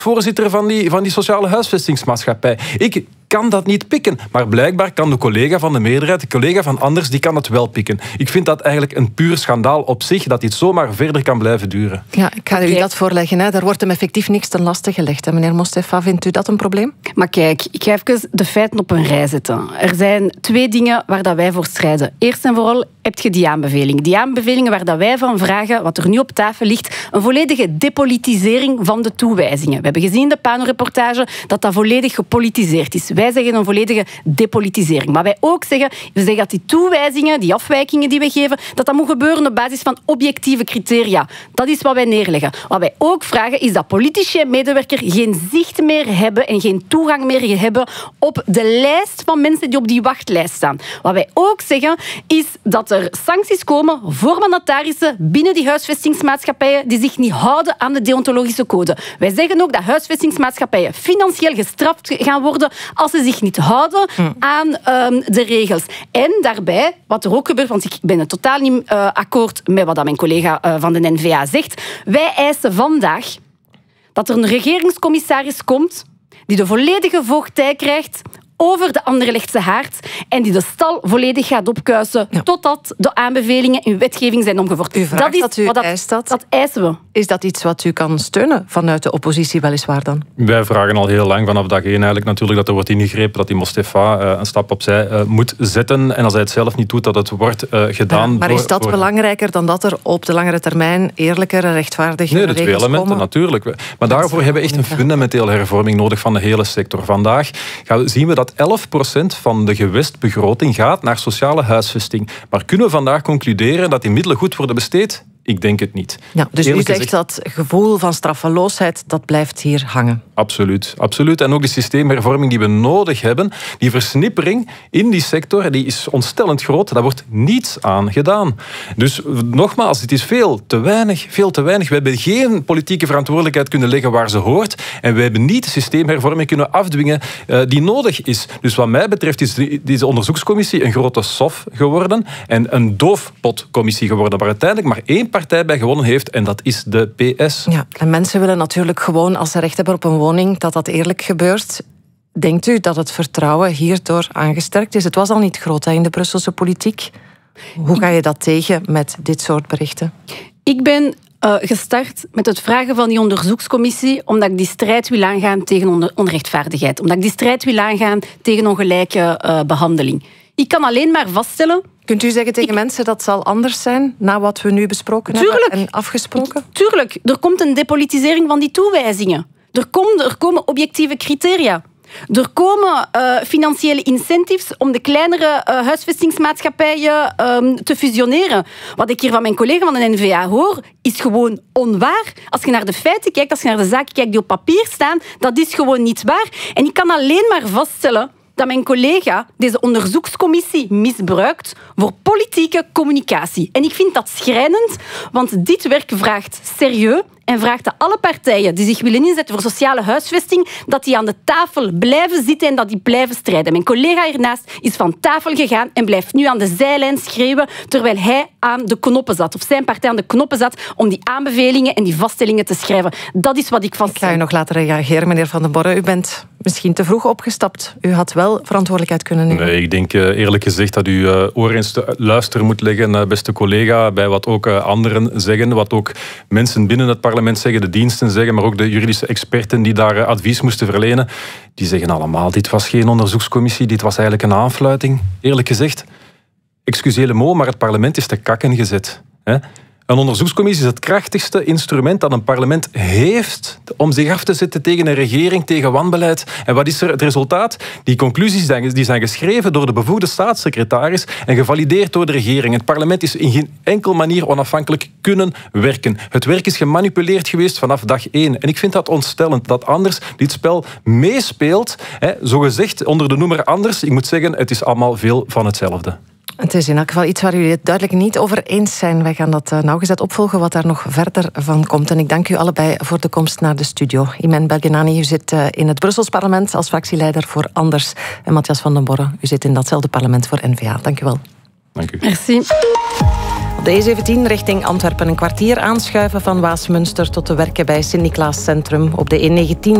voorzitter van die sociale huisvestingsmaatschappij. Ik kan dat niet pikken. Maar blijkbaar kan de collega van de meerderheid, de collega van Anders, die kan het wel pikken. Ik vind dat eigenlijk een puur schandaal op zich, dat dit zomaar verder kan blijven duren. Ja, ik ga u dat voorleggen. Hè. Daar wordt hem effectief niks ten laste gelegd. Hè. Meneer Mostefa, vindt u dat een probleem? Maar kijk, ik ga even de feiten op een rij zetten. Er zijn 2 dingen waar dat wij voor strijden. Eerst en vooral heb je die aanbevelingen. Die aanbevelingen waar dat wij van vragen, wat er nu op tafel ligt, een volledige depolitisering van de toewijzingen. We hebben gezien in de Pano-reportage dat dat volledig gepolitiseerd is. Wij zeggen een volledige depolitisering. Maar wij ook zeggen, we zeggen dat die toewijzingen, die afwijkingen die we geven, dat moet gebeuren op basis van objectieve criteria. Dat is wat wij neerleggen. Wat wij ook vragen is dat politici en medewerkers geen zicht meer hebben en geen toegang meer hebben op de lijst van mensen die op die wachtlijst staan. Wat wij ook zeggen is dat er sancties komen voor mandatarissen binnen die huisvestingsmaatschappijen die zich niet houden aan de deontologische code. Wij zeggen ook dat huisvestingsmaatschappijen financieel gestraft gaan worden als ze zich niet houden aan de regels. En daarbij, wat er ook gebeurt, want ik ben het totaal niet akkoord met wat mijn collega van de N-VA zegt, wij eisen vandaag dat er een regeringscommissaris komt die de volledige voogdij krijgt over de Anderlechtse Haard en die de stal volledig gaat opkuisen totdat de aanbevelingen in wetgeving zijn omgevormd. U vraagt dat, u eist dat. Dat eisen we. Is dat iets wat u kan steunen vanuit de oppositie weliswaar dan? Wij vragen al heel lang vanaf dag 1 eigenlijk natuurlijk dat er wordt ingegrepen, dat die Mostefa een stap opzij moet zetten en als hij het zelf niet doet, dat het wordt gedaan. Maar is dat belangrijker dan dat er op de langere termijn eerlijker en rechtvaardiger regels komen? Nee, de 2 elementen natuurlijk. Maar daarvoor hebben we echt een fundamentele hervorming nodig van de hele sector. Vandaag zien we dat 11% van de gewestbegroting gaat naar sociale huisvesting. Maar kunnen we vandaag concluderen dat die middelen goed worden besteed? Ik denk het niet. Ja, dus u zegt dat gevoel van straffeloosheid, dat blijft hier hangen. Absoluut, absoluut. En ook de systeemhervorming die we nodig hebben, die versnippering in die sector, die is ontstellend groot. Daar wordt niets aan gedaan. Dus nogmaals, het is veel te weinig. We hebben geen politieke verantwoordelijkheid kunnen leggen waar ze hoort. En we hebben niet de systeemhervorming kunnen afdwingen die nodig is. Dus wat mij betreft is deze onderzoekscommissie een grote sof geworden en een doofpotcommissie geworden, waar uiteindelijk maar 1 partij bij gewonnen heeft en dat is de PS. Ja, en mensen willen natuurlijk gewoon, als ze recht hebben op een woning, dat eerlijk gebeurt. Denkt u dat het vertrouwen hierdoor aangesterkt is? Het was al niet groot in de Brusselse politiek. Hoe ga je dat tegen met dit soort berichten? Ik ben gestart met het vragen van die onderzoekscommissie omdat ik die strijd wil aangaan tegen onrechtvaardigheid. Omdat ik die strijd wil aangaan tegen ongelijke behandeling. Ik kan alleen maar vaststellen... Kunt u zeggen tegen mensen dat zal anders zijn na wat we nu besproken hebben en afgesproken? Tuurlijk. Er komt een depolitisering van die toewijzingen. Er komen objectieve criteria. Er komen financiële incentives om de kleinere huisvestingsmaatschappijen te fusioneren. Wat ik hier van mijn collega van de N-VA hoor, is gewoon onwaar. Als je naar de feiten kijkt, als je naar de zaken kijkt die op papier staan, dat is gewoon niet waar. En ik kan alleen maar vaststellen dat mijn collega deze onderzoekscommissie misbruikt voor politieke communicatie. En ik vind dat schrijnend, want dit werk vraagt serieus en vraagt dat alle partijen die zich willen inzetten voor sociale huisvesting, dat die aan de tafel blijven zitten en dat die blijven strijden. Mijn collega hiernaast is van tafel gegaan en blijft nu aan de zijlijn schreeuwen, terwijl hij aan de knoppen zat, of zijn partij aan de knoppen zat, om die aanbevelingen en die vaststellingen te schrijven. Dat is wat ik vast. Ik ga u nog laten reageren, meneer Van den Borre. U bent misschien te vroeg opgestapt. U had wel verantwoordelijkheid kunnen nemen. Nee, ik denk eerlijk gezegd dat u oor eens te luisteren moet leggen, beste collega, bij wat ook anderen zeggen, wat ook mensen binnen het parlement zeggen, de diensten zeggen, maar ook de juridische experten die daar advies moesten verlenen, die zeggen allemaal, dit was geen onderzoekscommissie, dit was eigenlijk een aanfluiting. Eerlijk gezegd, excuseer le mot, maar het parlement is te kakken gezet. Een onderzoekscommissie is het krachtigste instrument dat een parlement heeft om zich af te zetten tegen een regering, tegen wanbeleid. En wat is er het resultaat? Die conclusies die zijn geschreven door de bevoegde staatssecretaris en gevalideerd door de regering. Het parlement is in geen enkel manier onafhankelijk kunnen werken. Het werk is gemanipuleerd geweest vanaf dag 1. En ik vind dat ontstellend, dat Anders dit spel meespeelt, zogezegd onder de noemer Anders. Ik moet zeggen, het is allemaal veel van hetzelfde. Het is in elk geval iets waar jullie het duidelijk niet over eens zijn. Wij gaan dat nauwgezet opvolgen, wat daar nog verder van komt. En ik dank u allebei voor de komst naar de studio. Imen Belgenani, u zit in het Brussels parlement als fractieleider voor Anders. En Matthias van den Borre, u zit in datzelfde parlement voor N-VA. Dank u wel. Dank u. Merci. Op de E17 richting Antwerpen een kwartier aanschuiven van Waasmunster tot de werken bij Sint-Niklaas Centrum. Op de E19